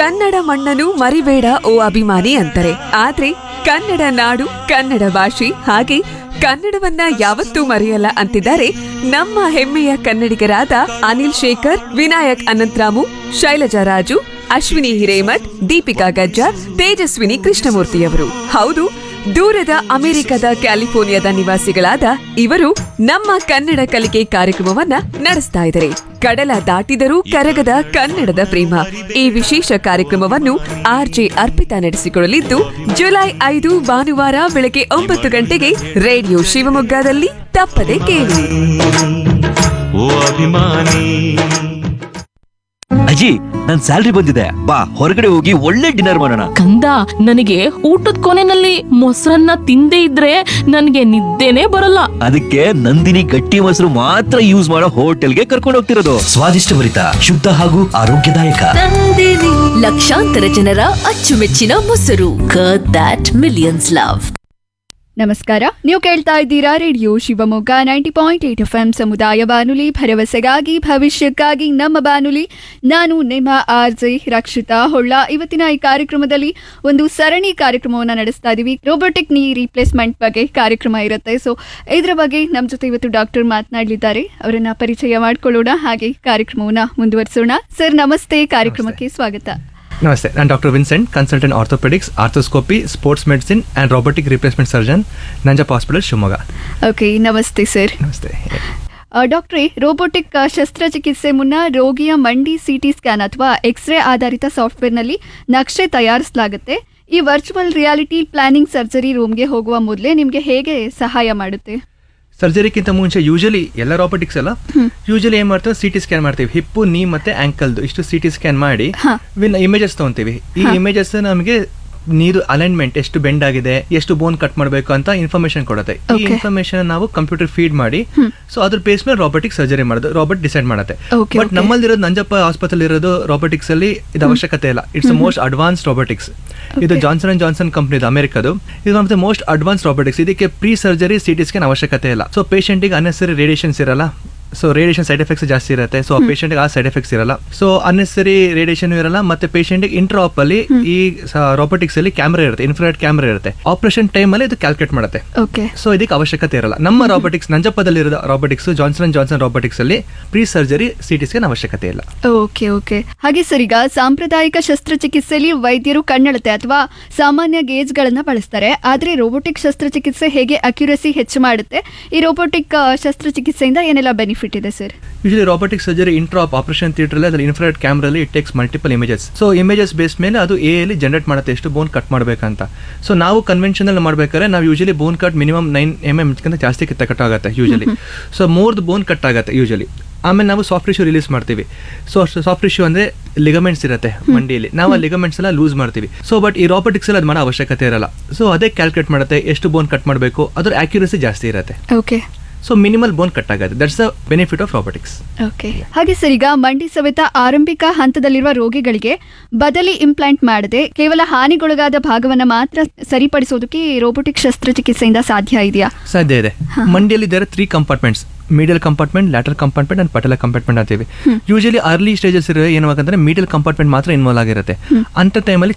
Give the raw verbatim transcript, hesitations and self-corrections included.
ಕನ್ನಡ ಮಣ್ಣನ್ನು ಮರಿಬೇಡ ಓ ಅಭಿಮಾನಿ ಅಂತಾರೆ. ಆದ್ರೆ ಕನ್ನಡ ನಾಡು, ಕನ್ನಡ ಭಾಷೆ ಹಾಗೆ ಕನ್ನಡವನ್ನ ಯಾವತ್ತೂ ಮರೆಯಲ್ಲ ಅಂತಿದ್ದಾರೆ ನಮ್ಮ ಹೆಮ್ಮೆಯ ಕನ್ನಡಿಗರಾದ ಅನಿಲ್ ಶೇಖರ್, ವಿನಾಯಕ್ ಅನಂತರಾಮು, ಶೈಲಜಾ ರಾಜು, ಅಶ್ವಿನಿ ಹಿರೇಮಠ್, ದೀಪಿಕಾ ಗಜ್ಜಾರ್, ತೇಜಸ್ವಿನಿ ಕೃಷ್ಣಮೂರ್ತಿಯವರು. ಹೌದು, ದೂರದ ಅಮೆರಿಕದ ಕ್ಯಾಲಿಫೋರ್ನಿಯಾದ ನಿವಾಸಿಗಳಾದ ಇವರು ನಮ್ಮ ಕನ್ನಡ ಕಲಿಕೆ ಕಾರ್ಯಕ್ರಮವನ್ನ ನಡೆಸ್ತಾ ಇದ್ದಾರೆ. ಕಡಲ ದಾಟಿದರೂ ಕರಗದ ಕನ್ನಡದ ಪ್ರೇಮ ಈ ವಿಶೇಷ ಕಾರ್ಯಕ್ರಮವನ್ನು ಆರ್ ಜೆ ಅರ್ಪಿತಾ ನಡೆಸಿಕೊಳ್ಳಲಿದ್ದು, ಜುಲೈ ಐದು ಭಾನುವಾರ ಬೆಳಗ್ಗೆ ಒಂಬತ್ತು ಗಂಟೆಗೆ ರೇಡಿಯೋ ಶಿವಮೊಗ್ಗದಲ್ಲಿ ತಪ್ಪದೆ ಕೇಳಿ. ಅಜ್ಜಿ, ನನ್ ಸ್ಯಾಲ್ರಿ ಬಂದಿದೆ, ಬಾ ಹೊರಗಡೆ ಹೋಗಿ ಒಳ್ಳೆ ಡಿನ್ನರ್ ಮಾಡೋಣ. ಕಂದ, ನನಗೆ ಊಟದ ಕೊನೆನಲ್ಲಿ ಮೊಸರನ್ನ ತಿಂದೇ ಇದ್ರೆ ನನಗೆ ನಿದ್ದೆನೆ ಬರಲ್ಲ. ಅದಕ್ಕೆ ನಂದಿನಿ ಗಟ್ಟಿ ಮೊಸರು ಮಾತ್ರ ಯೂಸ್ ಮಾಡೋ ಹೋಟೆಲ್ಗೆ ಕರ್ಕೊಂಡು ಹೋಗ್ತಿರೋದು. ಸ್ವಾದಿಷ್ಟಭರಿತ, ಶುದ್ಧ ಹಾಗೂ ಆರೋಗ್ಯದಾಯಕ ನಂದಿನಿ. ಲಕ್ಷಾಂತರ ಜನರ ಅಚ್ಚುಮೆಚ್ಚಿನ ಮೊಸರು. Curd that millions love. ನಮಸ್ಕಾರ, ನೀವು ಕೇಳ್ತಾ ಇದ್ದೀರಾ radio Shivamogga ninety point eight F M ಸಮುದಾಯ ಬಾನುಲಿ, ಭರವಸೆಗಾಗಿ ಭವಿಷ್ಯಕ್ಕಾಗಿ ನಮ್ಮ ಬಾನುಲಿ. ನಾನು ನಿಮ್ಮ ಆರ್ ಜೆ ರಕ್ಷಿತಾ ಹೊಳ್ಳ. ಇವತ್ತಿನ ಈ ಕಾರ್ಯಕ್ರಮದಲ್ಲಿ ಒಂದು ಸರಣಿ ಕಾರ್ಯಕ್ರಮವನ್ನು ನಡೆಸ್ತಾ ಇದೀವಿ. ರೋಬೋಟಿಕ್ ನೀ ರೀಪ್ಲೇಸ್ಮೆಂಟ್ ಬಗ್ಗೆ ಕಾರ್ಯಕ್ರಮ ಇರುತ್ತೆ. ಸೊ ಇದರ ಬಗ್ಗೆ ನಮ್ಮ ಜೊತೆ ಇವತ್ತು ಡಾಕ್ಟರ್ ಮಾತನಾಡಲಿದ್ದಾರೆ. ಅವರನ್ನ ಪರಿಚಯ ಮಾಡ್ಕೊಳ್ಳೋಣ, ಹಾಗೆ ಕಾರ್ಯಕ್ರಮವನ್ನ ಮುಂದುವರಿಸೋಣ. ಸರ್ ನಮಸ್ತೆ, ಕಾರ್ಯಕ್ರಮಕ್ಕೆ ಸ್ವಾಗತ. ನಮಸ್ತೆ, ನಾನು doctor Vincent, consultant orthopaedics, arthroscopy, sports medicine and robotic replacement surgeon, Nanjappa hospital, Shivamogga. Okay, ನಮಸ್ತೆ ಸರ್. ನಮಸ್ತೆ ಡಾಕ್ಟ್ರೇ, ರೋಬೋಟಿಕ್ ಶಸ್ತ್ರಚಿಕಿತ್ಸೆ ಮುನ್ನ ರೋಗಿಯ ಮಂಡಿ ಸಿಟಿ ಸ್ಕ್ಯಾನ್ ಅಥವಾ ಎಕ್ಸ್ರೇ ಆಧಾರಿತ ಸಾಫ್ಟ್ವೇರ್ನಲ್ಲಿ ನಕ್ಷೆ ತಯಾರಿಸಲಾಗುತ್ತೆ. ಈ ವರ್ಚುವಲ್ ರಿಯಾಲಿಟಿ ಪ್ಲಾನಿಂಗ್ ಸರ್ಜರಿ ರೂಮ್ಗೆ ಹೋಗುವ ಮೊದಲೇ ನಿಮಗೆ ಹೇಗೆ ಸಹಾಯ ಮಾಡುತ್ತೆ? ಸರ್ಜರಿಗಿಂತ ಮುಂಚೆ ಯೂಶಲಿ ಎಲ್ಲ ರಾಬೋಟಿಕ್ಸ್ ಎಲ್ಲ ಯೂಶಲಿ ಏನ್ ಮಾಡ್ತೀವಿ, ಸಿ ಟಿ ಸ್ಕ್ಯಾನ್ ಮಾಡ್ತೀವಿ. ಹಿಪ್ಪು, ನೀ ಮತ್ತೆ ಆಂಕಲ್ದು ಇಷ್ಟು ಸಿ ಟಿ ಸ್ಕ್ಯಾನ್ ಮಾಡಿ ಇಮೇಜಸ್ ತಗೊಂತೀವಿ. ಈ ಇಮೇಜಸ್ ನಮಗೆ ನೀರು ಅಲೈನ್ಮೆಂಟ್ ಎಷ್ಟು ಬೆಂಡ್ ಆಗಿದೆ, ಎಷ್ಟು ಬೋನ್ ಕಟ್ ಮಾಡಬೇಕು ಅಂತ ಇನ್ಫಾರ್ಮೇಶನ್ ಕೊಡುತ್ತೆ. ಈ ಇನ್ಫಾರ್ಮೇಶನ್ ನಾವು ಕಂಪ್ಯೂಟರ್ ಫೀಡ್ ಮಾಡಿ, ಸೊ ಅದ್ರ ಬೇಸ್ ಮೇಲೆ ರಾಬೋಟಿಕ್ ಸರ್ಜರಿ ಮಾಡೋದು ರಾಬೋಟ್ ಡಿಸೈಡ್ ಮಾಡುತ್ತೆ. ಬಟ್ ನಮ್ಮಲ್ಲಿರೋದು ನಂಜಪ್ಪ ಹಾಸ್ಪಿಟಲ್ ಇರೋದು ರಾಬೋಟಿಕ್ಸ್ ಅಲ್ಲಿ ಇದು ಅವಶ್ಯಕತೆ ಇಲ್ಲ. It's most advance robotics. ಇದು ಜಾನ್ಸನ್ ಅಂಡ್ ಜಾನ್ಸನ್ ಕಂಪ್ನಿದು, ಅಮೆರಿಕದು. ಇದು one of the most advance robotics. ಇದಕ್ಕೆ ಪ್ರೀ ಸರ್ಜರಿ ಸಿಟಿ ಸ್ಕ್ಯಾನ್ ಅವಶ್ಯಕತೆ ಇಲ್ಲ. ಸೊ ಪೇಷಂಟಿಗೆ ಅನ್ನೆಸರಿ ರೇಡಿಯೇಷನ್ಸ್ ಇರಲ್ಲ. ಸೊ ರೇಡಿಯೇಷನ್ ಸೈಡ್ ಎಫೆಕ್ಟ್ಸ್ ಜಾಸ್ತಿ ಇರುತ್ತೆ. ಸೊ ಆ ಪೇಷಂಟ್ಗೆ ಆ ಸೈಡ್ ಎಫೆಕ್ಟ್ಸ್ ಇರಲ್ಲ. ಸೊ ಅನ್ನೆಸರಿ ರೇಡಿಯೇಷನ್ ಇರಲ್ಲ. ಮತ್ತೆ ಪೇಷಂಟ್ಗೆ ಇಂಟ್ರಾಪ್ ಅಲ್ಲಿ ಈ ರಾಬೋಟಿಕ್ಸ್ ಅಲ್ಲಿ ಕ್ಯಾಮ್ರಾ ಇರುತ್ತೆ, ಇನ್ಫ್ರಾರೆಡ್ ಕ್ಯಾಮ್ರಾ ಇರುತ್ತೆ. ಆಪರೇಷನ್ ಟೈಮ್ ಅಲ್ಲಿ ಇದು ಕ್ಯಾಲ್ಕುಲೇಟ್ ಮಾಡುತ್ತೆ. ಸೊ ಇದಕ್ಕೆ ಅವಶ್ಯಕತೆ ಇರಲ್ಲ. ನಮ್ಮ robotics, ನಂಜಪ್ಪದಲ್ಲಿರೋ robotics, Johnson and Johnson robotics ಅಲ್ಲಿ ಪ್ರೀ ಸರ್ಜರಿ ಸಿಟಿ ಸ್ಕ್ಯಾನ್ ಅವಶ್ಯಕತೆ ಇಲ್ಲ. ಓಕೆ ಓಕೆ ಹಾಗೆ ಸರ್, ಈಗ ಸಾಂಪ್ರದಾಯಿಕ ಶಸ್ತ್ರಚಿಕಿತ್ಸೆಯಲ್ಲಿ ವೈದ್ಯರು ಕಣ್ಣಳತೆ ಅಥವಾ ಸಾಮಾನ್ಯ ಗೇಜ್ ಗಳನ್ನ ಬಳಸ್ತಾರೆ. ಆದ್ರೆ ರೋಬೋಟಿಕ್ ಶಸ್ತ್ರಚಿಕಿತ್ಸೆ ಹೇಗೆ ಅಕ್ಯುರಸಿ ಹೆಚ್ಚು ಮಾಡುತ್ತೆ? ಈ ರೋಬೋಟಿಕ್ ಶಸ್ತ್ರಚಿಕಿತ್ಸೆಯಿಂದ ಏನೆಲ್ಲ ಬೆನಿಫಿಟ್ ಇದೆ sir? Usually robotic surgery ಇಂಟ್ರಾಪ್ operation theatre ಅಲ್ಲಿ ಅದ್ರಲ್ಲಿ infrared ಕ್ಯಾಮ್ರಲ್ಲಿ it takes multiple images. So images base ಮೇಲೆ ಅದು ಎ ಅಲ್ಲಿ ಜನರೇಟ್ ಮಾಡುತ್ತೆ ಎಷ್ಟು ಬೋನ್ ಕಟ್ ಮಾಡಬೇಕಂತ. ಸೊ ನಾವು ಕನ್ವೆನ್ಷನಲ್ ಮಾಡ್ಬೇಕಾದ್ರೆ ನಾವು ಯೂಶಲಿ ಬೋನ್ cut minimum nine M M ಜಾಸ್ತಿ ಕಿತ್ತ ಕಟ್ ಆಗುತ್ತೆ ಯೂಶಲಿ. ಸೊ ಮೋರ್ದು ಬೋನ್ ಕಟ್ ಆಗುತ್ತೆ ಯೂಶಲಿ. ಆಮೇಲೆ ನಾವು ಸಾಫ್ಟ್ ಟಿಶ್ಯೂ ರಿಲೀಸ್ ಮಾಡ್ತೀವಿ. ಸೊ ಸಾಫ್ಟ್ ಟಿಶ್ಯೂ ಅಂದ್ರೆ ಲಿಗಮೆಂಟ್ಸ್ ಇರುತ್ತೆ ಮಂಡಿಯಲ್ಲಿ, ನಾವು ಆ ಲಿಗಮೆಂಟ್ಸ್ ಎಲ್ಲ ಲೂಸ್ ಮಾಡ್ತೀವಿ. ಸೊ ಬಟ್ ಈ ರಾಬೋಟಿಕ್ಸ್ ಅಲ್ಲಿ ಅದು ಮಾಡೋ ಅವಶ್ಯಕತೆ ಇರಲ್ಲ. ಸೊ ಅದೇ ಕ್ಯಾಲ್ಕುಲೇಟ್ ಮಾಡುತ್ತೆ ಎಷ್ಟು ಬೋನ್ ಕಟ್ ಮಾಡಬೇಕು, ಅದ್ರ ಆಕ್ಯುರಸಿ ಜಾಸ್ತಿ ಇರುತ್ತೆ. ಓಕೆ, ಸೊ ಮಿನಿಮಲ್ ಬೋನ್ ಕಟ್ ಆಗುತ್ತೆ. That's the benefit of robotics. Okay, ಹಾಗೆ ಸರ್, ಈಗ ಮಂಡಿ ಸವೆತ ಆರಂಭಿಕ ಹಂತದಲ್ಲಿರುವ ರೋಗಿಗಳಿಗೆ ಬದಲಿ ಇಂಪ್ಲಾಂಟ್ ಮಾಡದೆ ಕೇವಲ ಹಾನಿಗೊಳಗಾದ ಭಾಗವನ್ನ ಮಾತ್ರ ಸರಿಪಡಿಸೋದಕ್ಕೆ ರೋಬೋಟಿಕ್ ಶಸ್ತ್ರಚಿಕಿತ್ಸೆಯಿಂದ ಸಾಧ್ಯ ಇದೆಯಾ? ಸಾಧ್ಯ ಇದೆ. ಮಂಡಿಯಲ್ಲಿ there three compartments, medial compartment, later compartment and ಪಟಲ compartment ಅಂತೀವಿ. ಯೂಶಲಿ ಅರ್ಲಿ ಸ್ಟೇಜಸ್ ಇರೋ ಏನಾಗಂದ್ರೆ ಮೀಡಿಯಲ್ ಕಂಪಾರ್ಟ್ಮೆಂಟ್ ಮಾತ್ರ ಇನ್ವಾಲ್ವ್ ಆಗಿರುತ್ತೆ. ಅಂತ ಟೈಮಲ್ಲಿ